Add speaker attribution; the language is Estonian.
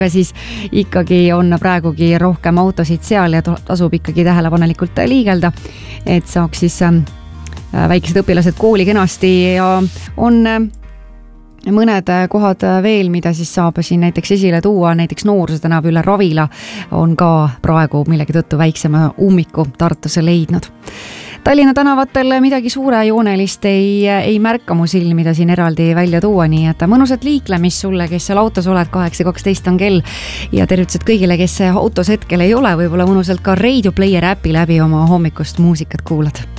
Speaker 1: siis ikkagi on praegugi rohkem autosid seal ja tasub ikkagi tähelepanelikult liigelda, et saaks siis väikesed õpilased kooli kenasti ja on mõned kohad veel, mida siis saab siin näiteks esile tuua, näiteks Noorsuse tänav üle Ravila on ka praegu millegi tõttu väiksema ummiku Tartusse leidnud. Tallinna tänavatel midagi suurejoonelist ei märka mu silmida siin eraldi välja tuua, nii et mõnusat liiklemist sulle, kes seal autos oled, 8.12 on kell ja tervitused kõigile, kes autos hetkel ei ole, võib-olla mõnusalt ka Radio Player äpi läbi oma hommikust muusikat kuulad.